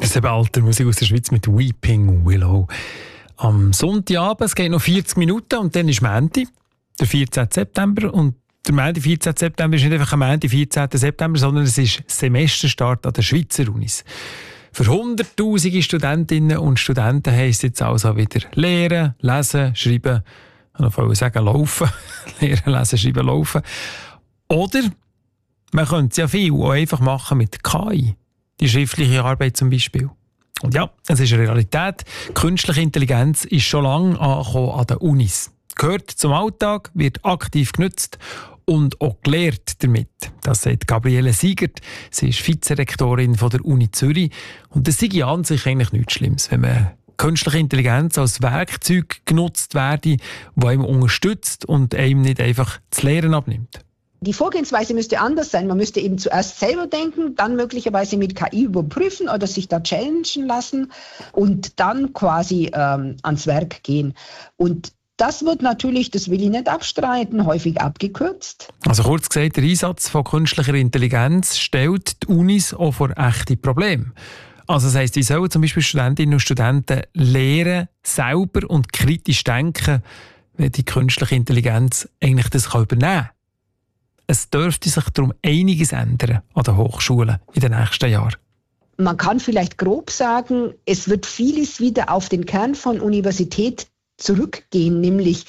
Das ist eben alte Musik aus der Schweiz mit Weeping Willow. Am Sonntagabend, es geht noch 40 Minuten und dann ist Montag, der 14. September. Und der Montag, 14. September ist nicht einfach ein Montag, 14. September, sondern es ist Semesterstart an den Schweizer Unis. Für hunderttausende Studentinnen und Studenten heisst jetzt also wieder lernen, lesen, schreiben, ich wollte sagen laufen, lernen, lesen, schreiben, laufen. Oder man könnte es ja viel auch einfach machen mit KI. Die schriftliche Arbeit zum Beispiel. Und ja, es ist eine Realität. Künstliche Intelligenz ist schon lange angekommen an den Unis. Gehört zum Alltag, wird aktiv genutzt und auch gelehrt damit. Das sagt Gabriele Siegert. Sie ist Vizerektorin von der Uni Zürich. Und das sei ja an sich eigentlich nichts Schlimmes, wenn man künstliche Intelligenz als Werkzeug genutzt werde, das einem unterstützt und einem nicht einfach das Lehren abnimmt. Die Vorgehensweise müsste anders sein. Man müsste eben zuerst selber denken, dann möglicherweise mit KI überprüfen oder sich da challengen lassen und dann quasi ans Werk gehen. Und das wird natürlich, das will ich nicht abstreiten, häufig abgekürzt. Also kurz gesagt, der Einsatz von künstlicher Intelligenz stellt die Unis auch vor echte Probleme. Also das heisst, wie sollen zum Beispiel Studentinnen und Studenten lernen, selber und kritisch denken, wenn die künstliche Intelligenz eigentlich das übernehmen kann? Es dürfte sich darum einiges ändern an den Hochschulen in den nächsten Jahren. Man kann vielleicht grob sagen, es wird vieles wieder auf den Kern von Universität zurückgehen, nämlich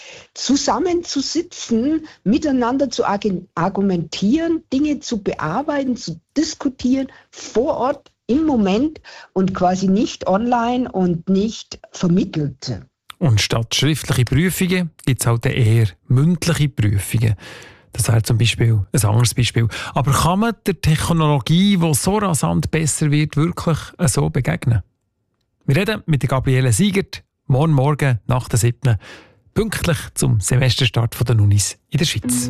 zusammenzusitzen, miteinander zu argumentieren, Dinge zu bearbeiten, zu diskutieren, vor Ort, im Moment und quasi nicht online und nicht vermittelt. Und statt schriftliche Prüfungen gibt es halt eher mündliche Prüfungen. Das wäre zum Beispiel ein anderes Beispiel. Aber kann man der Technologie, die so rasant besser wird, wirklich so begegnen? Wir reden mit der Gabriele Siegert morgen nach der 7. pünktlich zum Semesterstart der Unis in der Schweiz.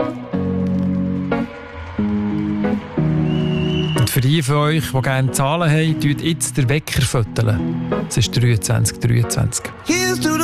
Und für die von euch, die gerne Zahlen haben, tut jetzt der Wecker föteln. Es ist 23:23.